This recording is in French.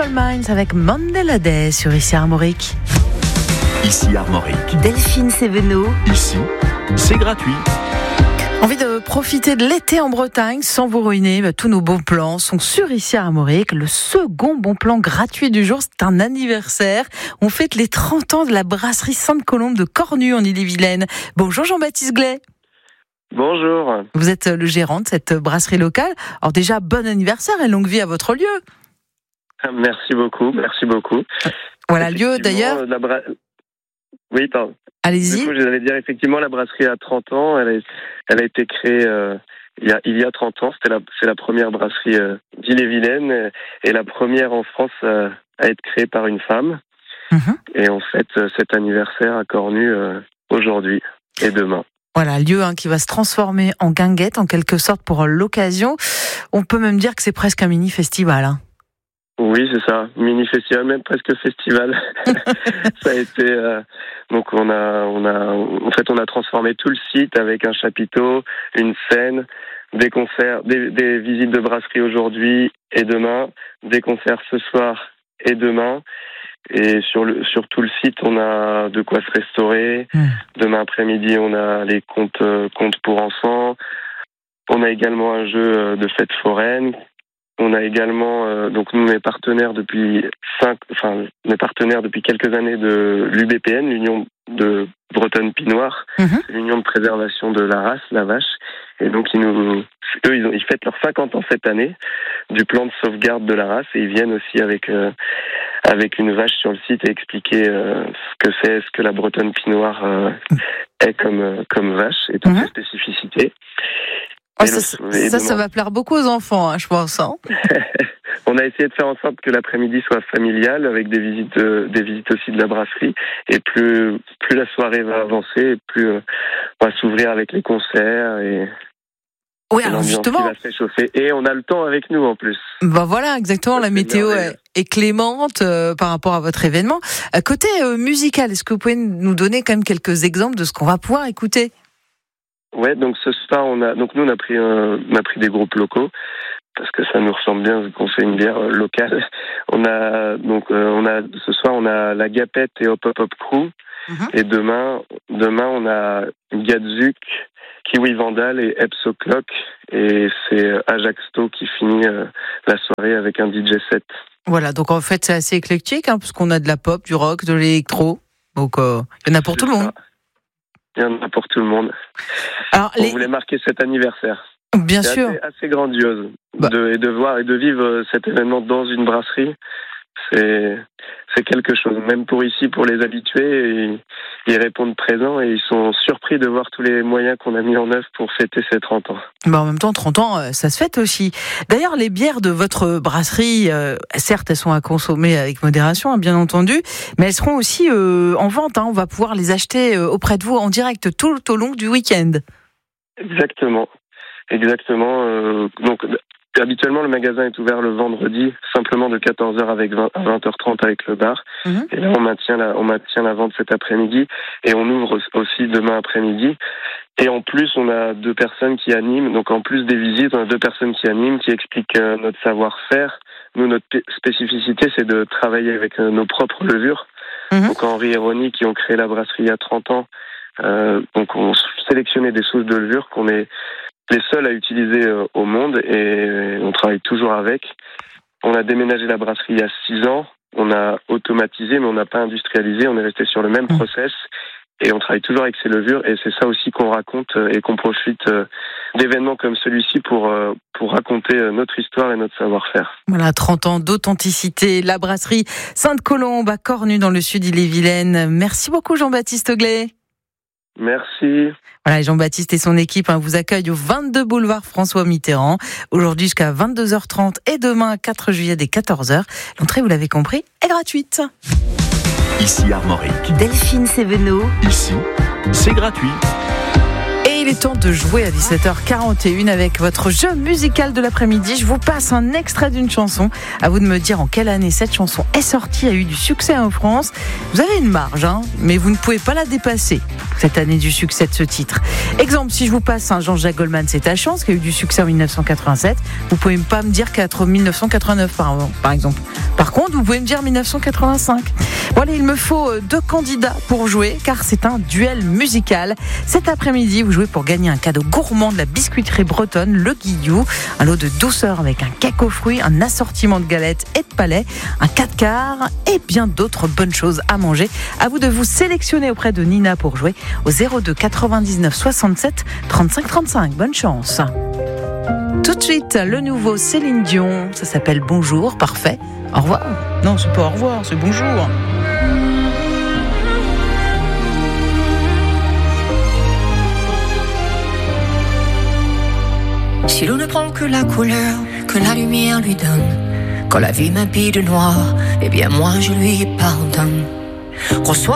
Simple Minds avec Mandela Day sur Ici Armorique. Ici Armorique. Delphine Sévenot. Ici, c'est gratuit. Envie de profiter de l'été en Bretagne sans vous ruiner? Tous nos bons plans sont sur Ici Armorique. Le second bon plan gratuit du jour, c'est un anniversaire. On fête les 30 ans de la brasserie Sainte-Colombe de Cornu en Ille-et-Vilaine. Bonjour Jean-Baptiste Glay. Bonjour. Vous êtes le gérant de cette brasserie locale. Alors déjà, bon anniversaire et longue vie à votre lieu. Merci beaucoup. Voilà, lieu d'ailleurs. Oui, pardon. Allez-y. Du coup, j'allais dire effectivement, la brasserie a 30 ans. Elle a été créée il y a 30 ans. C'est la première brasserie d'Ille-et-Vilaine et la première en France à être créée par une femme. Et on fête cet anniversaire à Cornu aujourd'hui et demain. Voilà, lieu qui va se transformer en guinguette en quelque sorte pour l'occasion. On peut même dire que c'est presque un mini-festival. Oui, c'est ça, mini-festival, même presque festival. Ça a été donc on a transformé tout le site avec un chapiteau, une scène, des concerts, des visites de brasserie aujourd'hui et demain, des concerts ce soir et demain. Et sur tout le site, on a de quoi se restaurer. Demain après-midi, on a les contes pour enfants. On a également un jeu de fête foraine. On a également donc nous on est partenaires depuis quelques années de l'UBPN, l'Union de Bretonne Pinoire, l'Union de préservation de la race, la vache. Et donc ils fêtent leurs 50 ans cette année du plan de sauvegarde de la race et ils viennent aussi avec une vache sur le site et expliquer ce que la Bretonne Pinoire est comme vache et toutes ses spécificités. Ça va plaire beaucoup aux enfants, je pense. On a essayé de faire en sorte que l'après-midi soit familial avec des visites aussi de la brasserie. Et plus la soirée va avancer, plus on va s'ouvrir avec les concerts et alors justement, qui va se réchauffer. Et on a le temps avec nous en plus. Voilà, exactement. La météo est clémente par rapport à votre événement. Côté musical, est-ce que vous pouvez nous donner quand même quelques exemples de ce qu'on va pouvoir écouter? Ouais, donc ce soir on a pris des groupes locaux parce que ça nous ressemble bien vu qu'on fait une bière locale. Ce soir on a la Gapette et Hop Hop Hop Crew et demain on a Gadzuk, Kiwi Vandal et Epso Clock et c'est Ajaxto qui finit la soirée avec un DJ set. Voilà, donc en fait c'est assez éclectique parce qu'on a de la pop, du rock, de l'électro, donc il y en a pour tout le monde. Il y en a pour tout le monde. Alors, on voulait marquer cet anniversaire. Bien sûr. C'est assez grandiose de voir et de vivre cet événement dans une brasserie. C'est quelque chose. Même pour les habitués, ils répondent présents et ils sont surpris de voir tous les moyens qu'on a mis en œuvre pour fêter ces 30 ans. En même temps, 30 ans, ça se fête aussi. D'ailleurs, les bières de votre brasserie, certes, elles sont à consommer avec modération, bien entendu, mais elles seront aussi en vente. On va pouvoir les acheter auprès de vous en direct tout au long du week-end. Exactement. Donc, habituellement, le magasin est ouvert le vendredi, simplement de 14h à 20h30 avec le bar. Et là, on maintient la vente cet après-midi et on ouvre aussi demain après-midi. Et en plus, on a 2 personnes qui animent. Donc, en plus des visites, on a 2 personnes qui animent, qui expliquent notre savoir-faire. Nous, notre spécificité, c'est de travailler avec nos propres levures. Donc, Henri et Ronnie, qui ont créé la brasserie il y a 30 ans, donc on sélectionnait des sources de levure qu'on est les seuls à utiliser au monde et on travaille toujours avec. On a déménagé la brasserie il y a 6 ans. On a automatisé, mais on n'a pas industrialisé. On est resté sur le même process et on travaille toujours avec ces levures. Et c'est ça aussi qu'on raconte et qu'on profite d'événements comme celui-ci pour raconter notre histoire et notre savoir-faire. Voilà, 30 ans d'authenticité. La brasserie Sainte-Colombe à Cornu dans le sud d'Ille-et-Vilaine. Merci beaucoup Jean-Baptiste Glay. Merci. Voilà, Jean-Baptiste et son équipe vous accueillent au 22 boulevard François Mitterrand, aujourd'hui jusqu'à 22h30 et demain 4 juillet dès 14h. L'entrée, vous l'avez compris, est gratuite. Ici Armorique. Delphine Sévenot. Ici, c'est gratuit. Et il est temps de jouer à 17h41 avec votre jeu musical de l'après-midi. Je vous passe un extrait d'une chanson. À vous de me dire en quelle année cette chanson est sortie, a eu du succès en France. Vous avez une marge, mais vous ne pouvez pas la dépasser, cette année du succès de ce titre. Exemple, si je vous passe un Jean-Jacques Goldman, c'est ta chance, qui a eu du succès en 1987, vous pouvez pas me dire qu'être 1989, par exemple. Par contre, vous pouvez me dire 1985. Voilà, il me faut 2 candidats pour jouer, car c'est un duel musical. Cet après-midi, vous jouez pour gagner un cadeau gourmand de la biscuiterie bretonne, Le Guillou, un lot de douceur avec un cake aux fruits, un assortiment de galettes et de palais, un 4-quart et bien d'autres bonnes choses à manger. À vous de vous sélectionner auprès de Nina pour jouer au 02 99 67 35 35. Bonne chance. Tout de suite, le nouveau Céline Dion, ça s'appelle Bonjour, parfait. Au revoir. Non, c'est pas au revoir, c'est bonjour. Si l'on ne prend que la couleur que la lumière lui donne, quand la vie m'habille de noir, eh bien moi je lui pardonne. Reçois